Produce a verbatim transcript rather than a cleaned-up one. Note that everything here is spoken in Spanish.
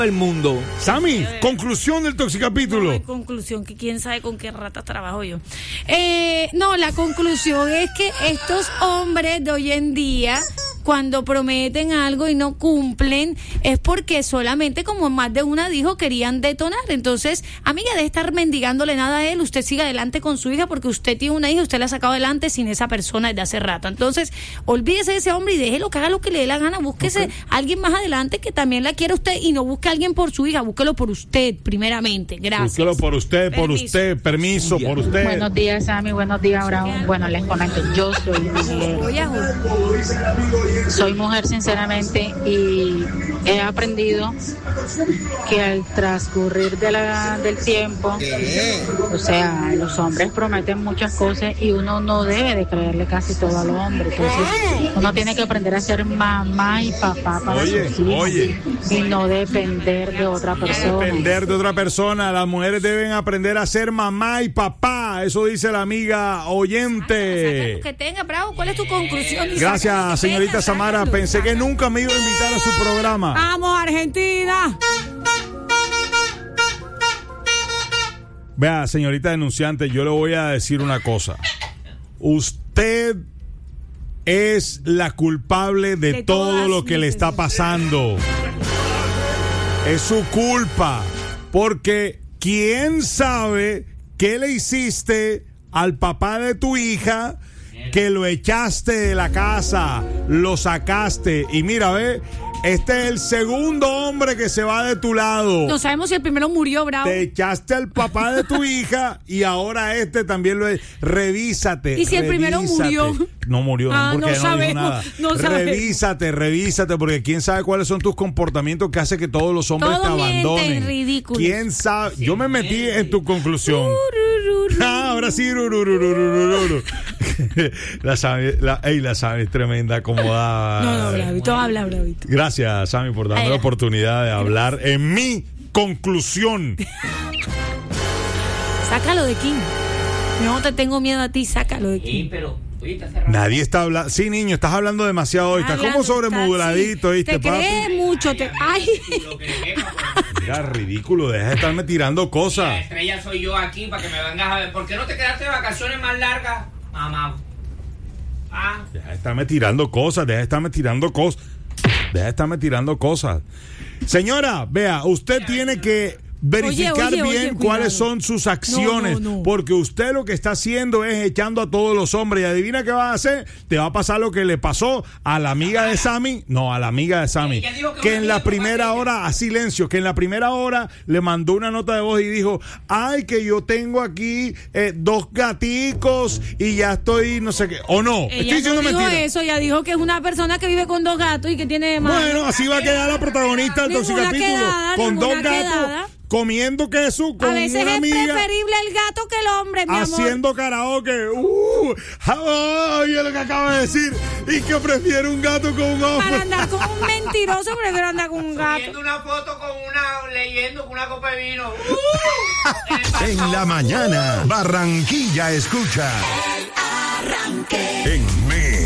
el mundo. Sammy, conclusión del toxicapítulo. No hay conclusión, que quién sabe con qué ratas trabajo yo. Eh, no, la conclusión es que estos hombres de hoy en día, cuando prometen algo y no cumplen, es porque solamente, como más de una dijo, querían detonar. Entonces, amiga, deje de estar mendigándole nada a él. Usted siga adelante con su hija, porque usted tiene una hija, usted la ha sacado adelante sin esa persona desde hace rato. Entonces, olvídese de ese hombre y déjelo que haga lo que le dé la gana. Búsquese okay. a alguien más adelante que también la quiera usted, y no busque a alguien por su hija, búsquelo por usted, primeramente. Gracias. Búsquelo por usted, por permiso. usted, permiso, por usted. Buenos días, Sammy, buenos días, Abraham. Bueno, les comento, yo soy mujer. Soy mujer, sinceramente, y he aprendido que al transcurrir de la, del tiempo, o sea, los hombres prometen muchas cosas y uno no debe de creerle casi todo a los hombres. Entonces, uno tiene que aprender a ser mamá y papá para oye, sus hijos oye. y no depender de otra persona. Depender de otra persona. Las mujeres deben aprender a ser mamá y papá. Eso dice la amiga oyente. Que tenga, bravo. ¿Cuál es tu conclusión? Gracias, señorita Samara. Pensé que nunca me iba a invitar a su programa. ¡Vamos, Argentina! Vea, señorita denunciante, yo le voy a decir una cosa. Usted es la culpable de, de todo lo que le está pasando. Es su culpa. Porque ¿quién sabe qué le hiciste al papá de tu hija? Que lo echaste de la casa, lo sacaste. Y mira, ve, este es el segundo hombre que se va de tu lado. No sabemos si el primero murió, bravo. Te echaste al papá de tu hija y ahora este también lo es. Revísate. ¿Y si el revísate. primero murió? No murió, ah, porque no, no sabemos, dijo nada. No revísate, revísate, porque quién sabe cuáles son tus comportamientos que hace que todos los hombres Todo te abandonen. Ridículo. ¿Quién sabe? Yo me metí en tu conclusión. Ah, ahora sí. La Sammy, la, ey, la Sammy es tremenda, acomodada. No, no, Bravito, habla, Bravito. Gracias, Sammy, por darme Ay, la oportunidad de hablar en mi conclusión. Sácalo de King. No te tengo miedo a ti, sácalo de King. Sí, pero oye, está nadie está hablando. Sí, niño, estás hablando demasiado hoy. Estás como sobremoduladito, ¿viste, te papi? Te crees mucho. Te... Ay. Mira, ridículo, deja de estarme tirando cosas. La estrella soy yo aquí para que me vengas a ver. ¿Por qué no te quedaste de vacaciones más largas, mamá? Ah. Deja de estarme tirando cosas, deja de estarme tirando cosas. Deja de estarme tirando cosas. Señora, vea, usted tiene que verificar oye, oye, bien oye, cuáles son sus acciones, no, no, no. porque usted lo que está haciendo es echando a todos los hombres, y adivina qué va a hacer, te va a pasar lo que le pasó a la amiga de Sammy, no, a la amiga de Sammy, que, que en la primera hora, a silencio, que en la primera hora le mandó una nota de voz y dijo, ay, que yo tengo aquí eh, dos gaticos y ya estoy, no sé qué, o no, ella estoy diciendo no dijo mentira. Eso, ella dijo que es una persona que vive con dos gatos y que tiene más. Bueno, así va a quedar la protagonista del toxicapítulo, con dos gatos. Quedada. Comiendo queso con a veces una es amiga, preferible el gato que el hombre, mi haciendo amor. karaoke. Uh, oye lo que acaba de decir. Y que prefiere un gato con un hombre. Para andar con un mentiroso, prefiero andar con un gato. Viendo una foto con una, leyendo con una copa de vino. Uh, en la mañana, Barranquilla escucha. El Arranque. En Me.